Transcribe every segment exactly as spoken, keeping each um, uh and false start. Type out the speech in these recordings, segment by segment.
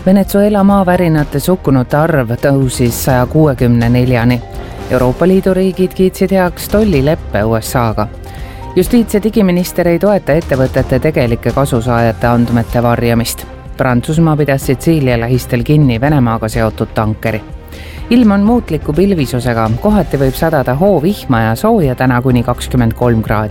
Venezuela maavärinates hukkunute arv tõusis saja kuuekümne neljani. Euroopa Liidu riigid kiitsid heaks tollileppe U S A-ga. Justiits- ja digiminister ei toeta ettevõtete tegelike kasusaajate andmete varjamist. Prantsusmaa pidas Sitsiilia lähistel kinni Venemaaga seotud tankeri. Ilm on muutliku pilvisusega, kohati võib sadada hoovihma ja sooja täna kuni kakskümmend kolm kraadi.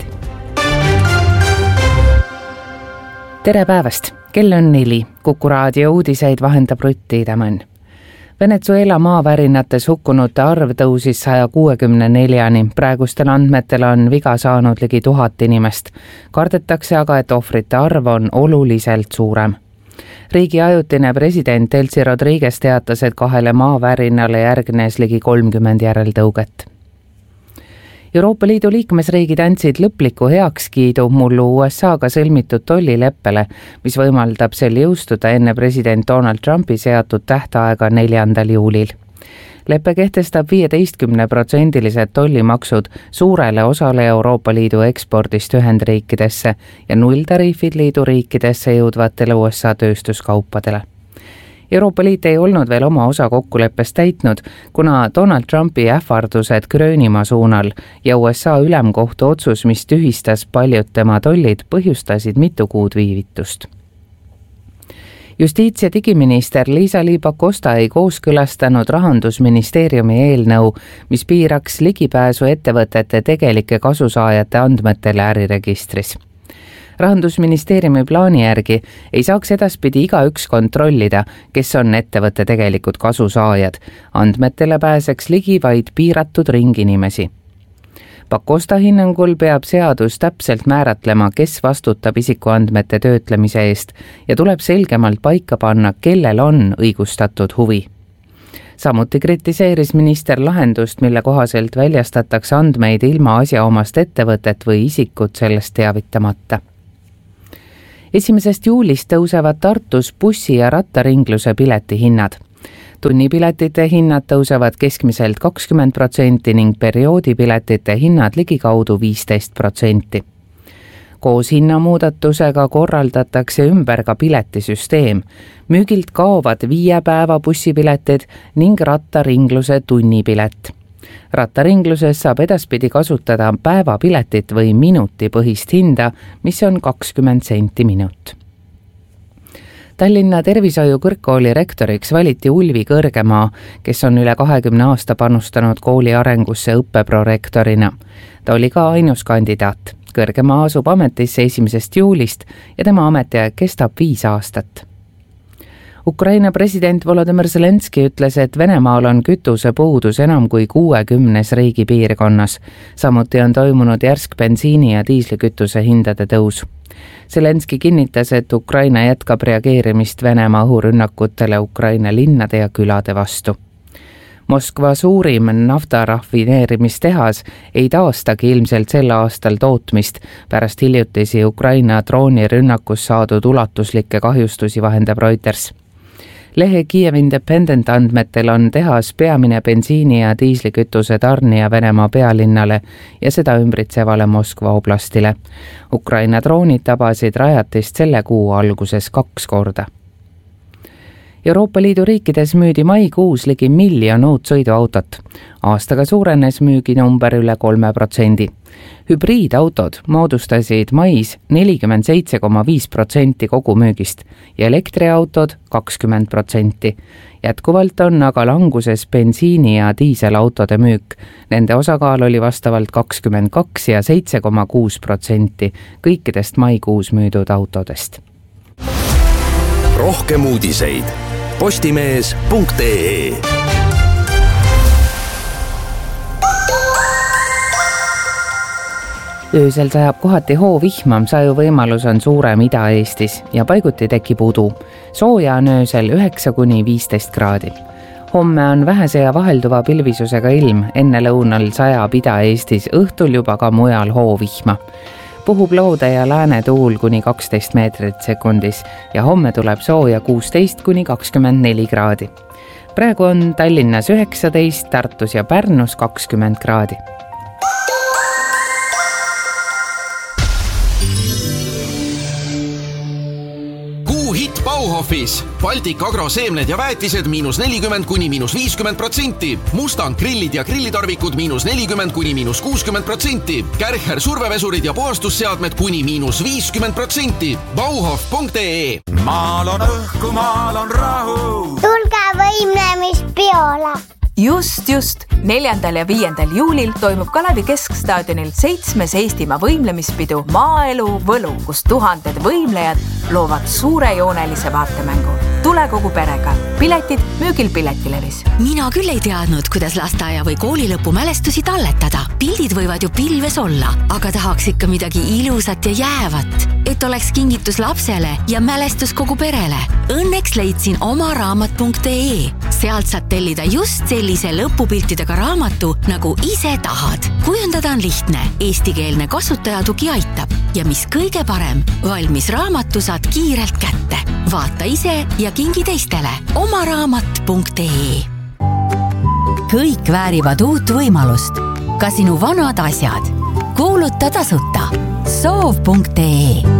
Tere päevast! Kell on neli. Kuku raadio uudiseid vahendab Rutt Tiidemann. Venezuela maavärinates hukkunute arv tõusis saja kuuekümne neljani. Praegustel andmetel on viga saanud ligi tuhat inimest. Kardetakse aga, et ohvrite arv on oluliselt suurem. Riigi ajutine president Delcy Rodriguez teatas, et kahele maavärinale järgnes ligi kolmkümmend järeltõuget. Euroopa Liidu liikmesriigid andsid lõpliku heakskiidu mullu U S A-ga sõlmitud tollileppele, mis võimaldab sel jõustuda enne president Donald Trumpi seatud tähtaega neljandal juulil. Leppe kehtestab viieteistkümne protsendilised tollimaksud suurele osale Euroopa Liidu ekspordist Ühendriikidesse ja nulltariifid liidu riikidesse jõudvatele U S A tööstuskaupadele. Euroopa Liit ei olnud veel oma osa kokkuleppest täitnud, kuna Donald Trumpi ähvardused Gröönimaa suunal ja U S A ülemkohtu otsus, mis tühistas paljud tema tollid, põhjustasid mitu kuud viivitust. Justiits- ja digiminister Liisa-Ly Pakosta ei kooskõlastanud Rahandusministeeriumi eelnõu, mis piiraks ligipääsu ettevõtete tegelike kasusaajate andmetele äriregistris. Rahandusministeeriumi plaani järgi ei saaks edaspidi igaüks kontrollida, kes on ettevõtte tegelikud kasusaajad. Andmetele pääseks ligi vaid piiratud ring inimesi. Pakosta hinnangul peab seadus täpselt määratlema, kes vastutab isikuandmete töötlemise eest ja tuleb selgemalt paika panna, kellel on õigustatud huvi. Samuti kritiseeris minister lahendust, mille kohaselt väljastatakse andmeid ilma asjaomast ettevõtet või isikut sellest teavitamata. Esimesest juulist tõusevad Tartus bussi- ja rattaringluse piletihinnad. Tunnipiletite hinnad tõusevad keskmiselt kakskümmend protsenti ning perioodipiletite hinnad ligikaudu viisteist protsenti. Koos hinnamuudatusega korraldatakse ümber ka piletisüsteem. Müügilt kaovad viie päeva bussipiletid ning rattaringluse tunnipilet. Rattaringluses saab edaspidi kasutada päevapiletit või minutipõhist hinda, mis on kakskümmend senti minut. Tallinna Tervishoiu Kõrgkooli rektoriks valiti Ulvi Kõrgemaa, kes on üle kahekümne aasta panustanud kooli arengusse õppeprorektorina. Ta oli ka ainus kandidaat. Kõrgemaa asub ametisse esimesest juulist ja tema ametiaeg kestab viis aastat. Ukraina president Volodymyr Zelenski ütles, et Venemaal on kütusepuudus enam kui kuuekümnes riigi piirkonnas. Samuti on toimunud järsk bensiini ja diislikütuse hindade tõus. Zelenski kinnitas, et Ukraina jätkab reageerimist Venemaa õhurünnakutele Ukraina linnade ja külade vastu. Moskva suurim naftarafineerimistehas ei taastagi ilmselt sel aastal tootmist, pärast hiljutisi Ukraina droonirünnakus saadud ulatuslikke kahjustusi vahendab Reuters. Lehe Kiev Independent andmetel on tehas peamine bensiini- ja diislikütuse tarnija Venemaa pealinnale ja seda ümbritsevale Moskva oblastile. Ukraina droonid tabasid rajatist selle kuu alguses kaks korda. Euroopa Liidu riikides müüdi maikuus ligi miljon uut sõiduautot. Aastaga suurenes müüginumber üle kolme protsendi. Hübriidautod moodustasid mais nelikümmend seitse koma viis protsenti kogu müügist ja elektriautod kakskümmend protsenti. Jätkuvalt on aga languses bensiini- ja diiselautode müük. Nende osakaal oli vastavalt kakskümmend kaks ja seitse koma kuus protsenti kõikidest maikuus müüdud autodest. Rohkem uudiseid postimees punkt ee. Öösel sajab kohati hoovihma, saju võimalus on suurem Ida-Eestis ja paiguti tekib udu. Sooja on öösel üheksa kuni viisteist kraadi. Homme on vähese ja vahelduva pilvisusega ilm, enne lõunal sajab Ida-Eestis, õhtul juba ka mujal hoovihma. Puhub loode ja lääne tuul kuni kaksteist meetrit sekundis ja homme tuleb sooja kuusteist kuni kakskümmend neli kraadi. Praegu on Tallinnas üheksateist, Tartus ja Pärnus kakskümmend kraadi. Bauhofis Baltic Agro seemned ja väetised miinus nelikümmend kuni miinus viiskümmend protsenti, Mustang grillid ja grillitarvikud miinus nelikümmend kuni miinus kuuskümmend protsenti, Kärcher survevesurid ja puhastusseadmed kuni miinus viiskümmend protsenti. Bauhof punkt ee. Maal on õhku, maal on rahu. Tulge võimlemispeole. Just, just. neljandal ja viiendal juulil toimub Kalevi Keskstaadionil seitsmes Eestimaa võimlemispidu Maaelu Võlu, kus tuhanded võimlejad loovad suurejoonelise vaatemängu. Tule kogu perega. Piletid müügil Piletilevis. Mina küll ei teadnud, kuidas lasteaia või koolilõpu mälestusi talletada. Pildid võivad ju pilves olla, aga tahaks ikka midagi ilusat ja jäävat, et oleks kingitus lapsele ja mälestus kogu perele. Õnneks leidsin oma raamat punkt ee. Sealt saad tellida just sellise lõpupiltidega raamatu, nagu ise tahad. Kujundada on lihtne, eestikeelne kasutajatugi aitab ja mis kõige parem, valmis raamatu saad kiirelt kätte. Vaata ise ja kingi teistele. oma raamat punkt ee. Kõik väärivad uut võimalust. Ka sinu vanad asjad. Kuuluta tasuta. soov punkt ee.